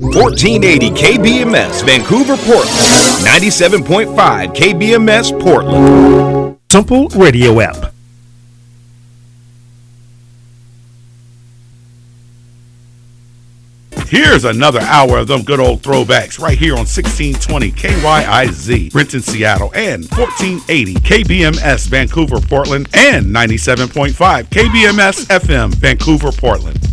1480 KBMS, Vancouver, Portland. 97.5 KBMS, Portland. Simple Radio app. Here's another hour of them good old throwbacks right here on 1620 KYIZ, Renton, Seattle, and 1480 KBMS, Vancouver, Portland, and 97.5 KBMS FM, Vancouver, Portland.